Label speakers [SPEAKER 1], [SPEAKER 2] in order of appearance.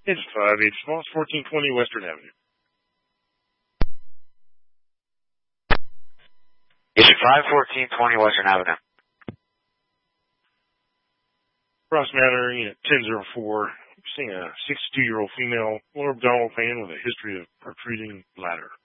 [SPEAKER 1] It's 5-8 Smalls, 1420 Western Avenue.
[SPEAKER 2] Issue 51420 Western Avenue.
[SPEAKER 1] Cross mattering at 1004. Seeing a 62-year-old female, lower abdominal pain with a history of protruding bladder.